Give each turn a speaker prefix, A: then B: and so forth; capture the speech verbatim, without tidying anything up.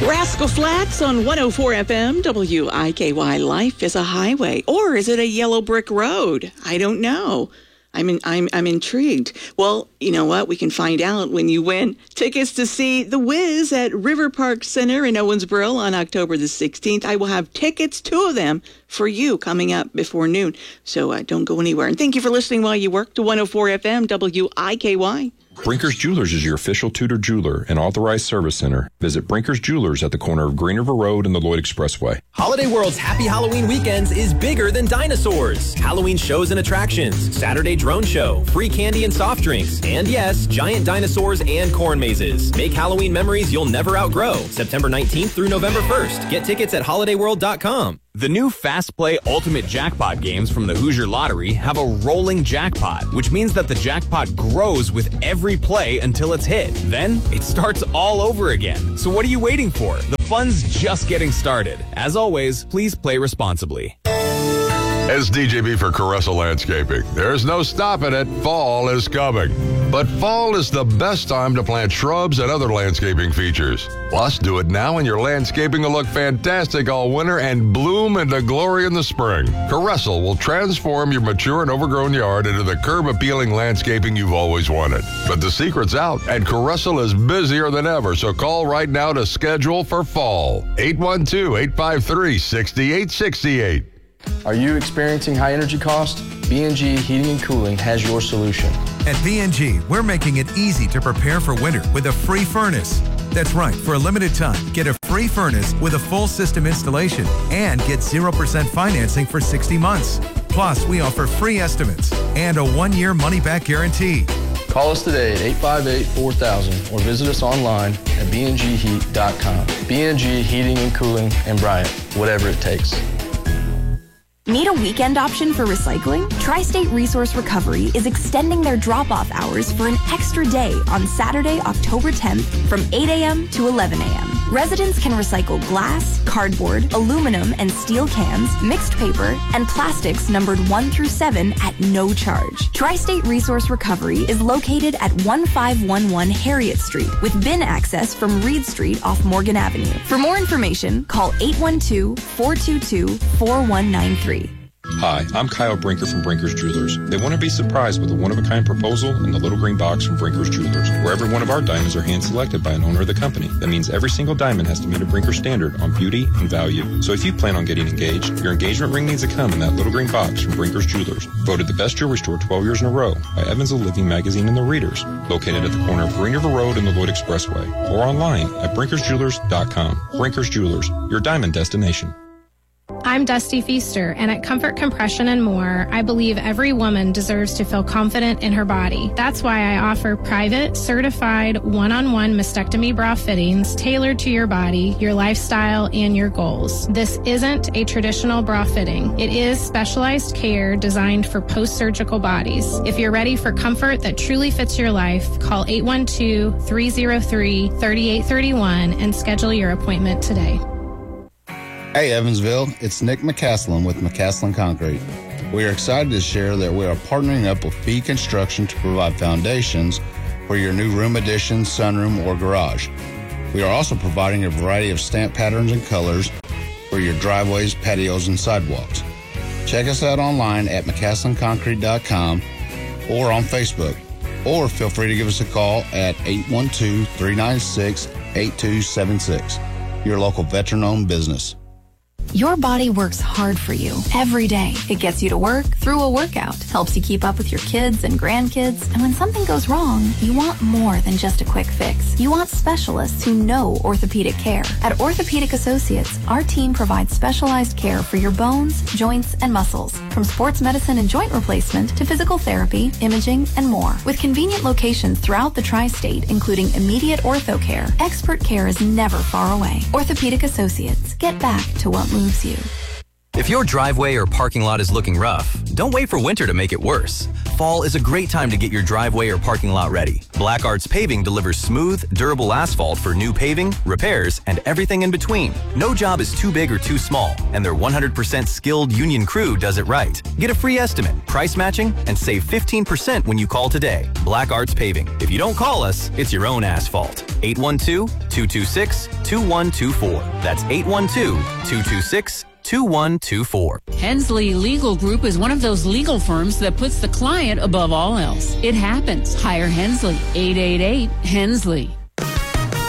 A: Rascal Flats on one oh four F M, W I K Y. Life is a highway, or is it a yellow brick road? I don't know. I'm in, I'm I'm intrigued. Well, you know what? We can find out when you win tickets to see The Wiz at River Park Center in Owensboro on October the sixteenth. I will have tickets, two of them, for you coming up before noon. So uh, don't go anywhere. And thank you for listening while you work to one oh four F M, W I K Y.
B: Brinker's Jewelers is your official Tudor jeweler and authorized service center. Visit Brinker's Jewelers at the corner of Green River Road and the Lloyd Expressway.
C: Holiday World's Happy Halloween Weekends is bigger than dinosaurs. Halloween shows and attractions, Saturday drone show, free candy and soft drinks, and yes, giant dinosaurs and corn mazes. Make Halloween memories you'll never outgrow. September nineteenth through November first. Get tickets at holiday world dot com.
D: The new Fast Play Ultimate Jackpot games from the Hoosier Lottery have a rolling jackpot, which means that the jackpot grows with every play until it's hit. Then it starts all over again. So what are you waiting for? The fun's just getting started. As always, please play responsibly.
E: It's D J B for Caressa Landscaping. There's no stopping it. Fall is coming. But fall is the best time to plant shrubs and other landscaping features. Plus, do it now and your landscaping will look fantastic all winter and bloom into glory in the spring. Caressa will transform your mature and overgrown yard into the curb-appealing landscaping you've always wanted. But the secret's out, and Caressa is busier than ever, so call right now to schedule for fall. eight one two, eight five three, six eight six eight.
F: Are you experiencing high energy costs? B and G Heating and Cooling has your solution.
G: At B and G, we're making it easy to prepare for winter with a free furnace. That's right, for a limited time, get a free furnace with a full system installation and get zero percent financing for sixty months. Plus, we offer free estimates and a one-year money-back guarantee.
F: Call us today at eight five eight, four thousand or visit us online at b n g heat dot com. B and G Heating and Cooling and Bryant, whatever it takes.
H: Need a weekend option for recycling? Tri-State Resource Recovery is extending their drop-off hours for an extra day on Saturday, October tenth from eight a.m. to eleven a.m. Residents can recycle glass, cardboard, aluminum and steel cans, mixed paper, and plastics numbered one through seven at no charge. Tri-State Resource Recovery is located at one five one one Harriet Street with bin access from Reed Street off Morgan Avenue. For more information, call eight one two, four two two, four one nine three.
B: Hi, I'm Kyle Brinker from Brinker's Jewelers. They want to be surprised with a one-of-a-kind proposal in the little green box from Brinker's Jewelers, where every one of our diamonds are hand-selected by an owner of the company. That means every single diamond has to meet a Brinker standard on beauty and value. So if you plan on getting engaged, your engagement ring needs to come in that little green box from Brinker's Jewelers. Voted the best jewelry store twelve years in a row by Evans of Living Magazine and the Readers. Located at the corner of Green River Road and the Lloyd Expressway. Or online at brinkers jewelers dot com. Brinker's Jewelers, your diamond destination.
I: I'm Dusty Feaster, and at Comfort Compression and More, I believe every woman deserves to feel confident in her body. That's why I offer private, certified, one-on-one mastectomy bra fittings tailored to your body, your lifestyle, and your goals. This isn't a traditional bra fitting. It is specialized care designed for post-surgical bodies. If you're ready for comfort that truly fits your life, call eight one two, three oh three, three eight three one and schedule your appointment today.
J: Hey Evansville, it's Nick McCaslin with McCaslin Concrete. We are excited to share that we are partnering up with Fee Construction to provide foundations for your new room addition, sunroom, or garage. We are also providing a variety of stamp patterns and colors for your driveways, patios, and sidewalks. Check us out online at mccaslin concrete dot com or on Facebook, or feel free to give us a call at eight one two, three nine six, eight two seven six. Your local veteran-owned business.
H: Your body works hard for you every day. It gets you to work through a workout, helps you keep up with your kids and grandkids, and when something goes wrong, you want more than just a quick fix. You want specialists who know orthopedic care. At Orthopedic Associates, our team provides specialized care for your bones, joints, and muscles, from sports medicine and joint replacement to physical therapy, imaging, and more. With convenient locations throughout the tri-state, including immediate ortho care, expert care is never far away. Orthopedic Associates, get back to what moves you.
C: If your driveway or parking lot is looking rough, don't wait for winter to make it worse. fall is a great time to get your driveway or parking lot ready. Black Arts Paving delivers smooth, durable asphalt for new paving, repairs, and everything in between. No job is too big or too small, and their one hundred percent skilled union crew does it right. Get a free estimate, price matching, and save fifteen percent when you call today. Black Arts Paving. If you don't call us, it's your own asphalt. eight one two, two two six, two one two four. That's eight one two, two two six, two one two four.
K: Hensley Legal Group is one of those legal firms that puts the client above all else. It happens. Hire Hensley. eight eight eight, Hensley.